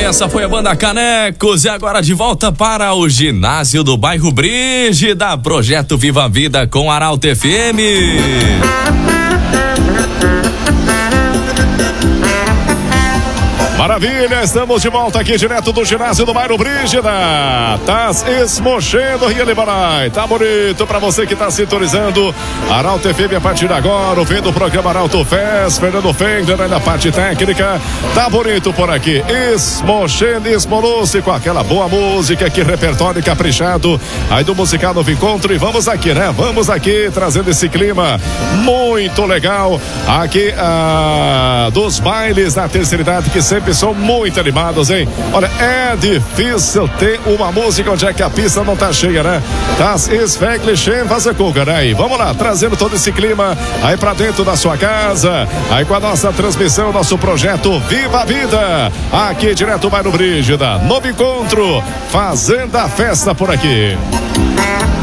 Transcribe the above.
Essa foi a banda Canecos e agora de volta para o ginásio do bairro Brígida, projeto Viva a Vida com Arauto FM. Maravilha, estamos de volta aqui direto do ginásio do bairro Brígida. Tá esmochendo, Ria Libanai. Tá bonito pra você que tá sintonizando Arauto FM a partir de agora, ouvindo o programa Arauto Fest, Fernando Fender na parte técnica. Tá bonito por aqui, esmochendo, esmolou-se com aquela boa música, que repertório caprichado aí do musical Novo Encontro. E vamos aqui, né? Vamos aqui trazendo esse clima muito legal aqui dos bailes da terceira idade, que sempre são muito animados, hein? Olha, é difícil ter uma música onde é que a pista não tá cheia, né? Das Sveglichen Vasekunga, né? E vamos lá, trazendo todo esse clima aí pra dentro da sua casa, aí com a nossa transmissão, nosso projeto Viva a Vida, aqui direto do bairro Brígida, Novo Encontro, fazendo a festa por aqui.